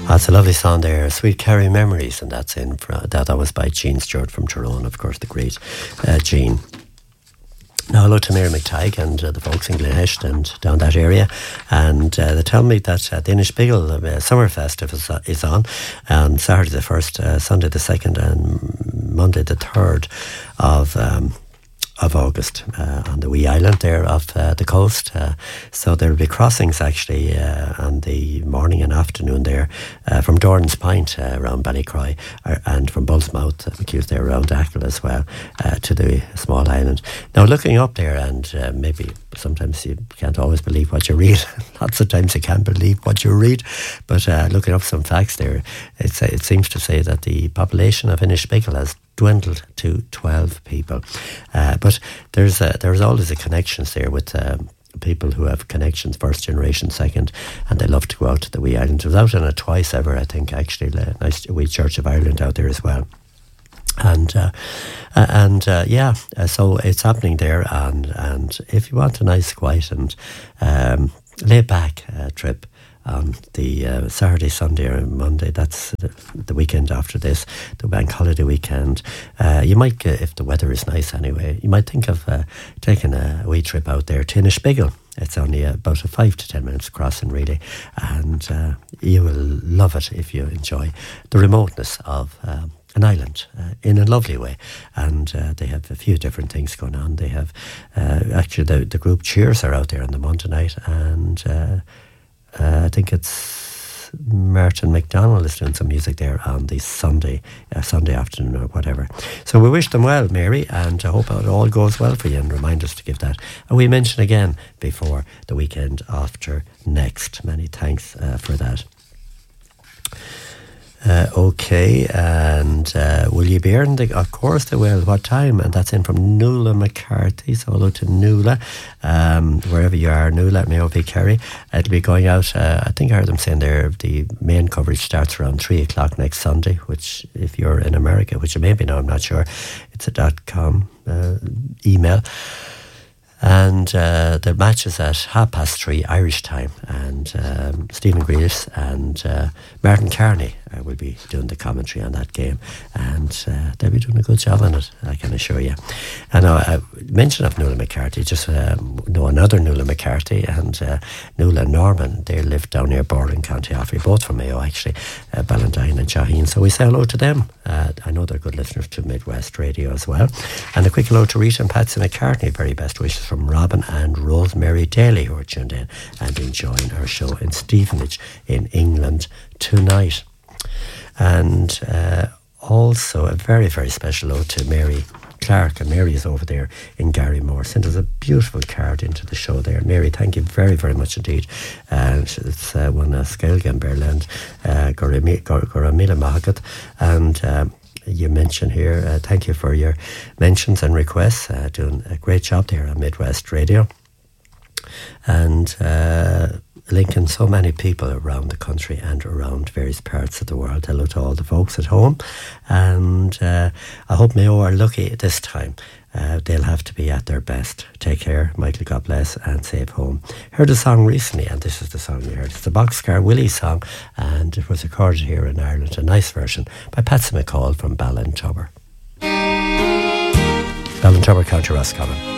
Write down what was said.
That's a lovely song there, Sweet Carrie Memories, and that's that was by Gene Stewart from Tyrone, of course, the great Gene. Now, hello to Mary McTighe and the folks in Glenhest and down that area. And they tell me that the Inishbiggle Summerfest is on Saturday the 1st, Sunday the 2nd, and Monday the 3rd of August on the wee island there off the coast. So there will be crossings actually on the morning and afternoon there from Dorn's Point around Ballycroy and from Bullsmouth, McHugh's there around Achill as well to the small island. Now looking up there, and maybe sometimes you can't always believe what you read. Lots of times you can't believe what you read, but looking up some facts there, it seems to say that the population of Inishbiggle has dwindled to 12 people. But there's always a connections there with people who have connections, first generation, second, and they love to go out to the wee island. I was out on it twice ever, I think, actually. Nice wee Church of Ireland out there as well. And so it's happening there, and if you want a nice, quiet and laid back trip on the Saturday, Sunday or Monday, that's the weekend after this, the bank holiday weekend, you might, if the weather is nice anyway, you might think of taking a wee trip out there to Inishbiggle. It's only about a 5 to 10 minutes crossing, really, and you will love it if you enjoy the remoteness of an island in a lovely way. And they have a few different things going on. They have actually the group Cheers are out there on the Monday night, and I think it's Martin McDonald is doing some music there on the Sunday afternoon or whatever. So we wish them well, Mary, and I hope it all goes well for you, and remind us to give that a wee mention again before the weekend after next. Many thanks for that. Okay, and will you be here? Of course they will. What time? And that's in from Nuala McCarthy. So hello to Nuala, wherever you are, Nuala, Mayo Kerry. It'll be going out, I think I heard them saying there, the main coverage starts around 3 o'clock next Sunday, which if you're in America, which you may be now, I'm not sure, it's a .com email. And the match is at 3:30 Irish time, and Stephen Greaves and Martin Carney will be doing the commentary on that game, and they'll be doing a good job on it, I can assure you. And I mention of Nuala McCarthy, just know another Nuala McCarthy and Nuala Norman. They live down near Borland, County Offaly, both from Mayo actually, Ballantyne and Shaheen. So we say hello to them. I know they're good listeners to Midwest Radio as well. And a quick hello to Rita and Patsy McCartney. Very best wishes from Robin and Rosemary Daly, who are tuned in and enjoying our show in Stevenage in England tonight. And also a very, very special hello to Mary Clark, and Mary is over there in Garrymore. Sent us a beautiful card into the show there. Mary, thank you very, very much indeed. It's one Skelgan Berland, Goramila Mahagat, and you mention here, thank you for your mentions and requests, doing a great job there on Midwest Radio, and linking so many people around the country and around various parts of the world. Hello to all the folks at home, and I hope Mayo are lucky this time. They'll have to be at their best. Take care, Michael, God bless, and safe home. Heard a song recently, and this is the song you heard. It's the Boxcar Willie song, and it was recorded here in Ireland, a nice version by Patsy McCall from Ballintubber, County Roscommon.